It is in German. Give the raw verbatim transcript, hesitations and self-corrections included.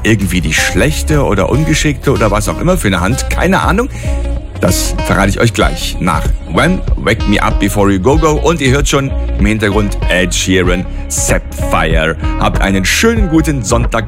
irgendwie die schlechte oder ungeschickte oder was auch immer für eine Hand? Keine Ahnung. Das verrate ich euch gleich nach When, Wake Me Up Before You Go Go. Und ihr hört schon im Hintergrund Ed Sheeran, Sapphire. Habt einen schönen guten Sonntag.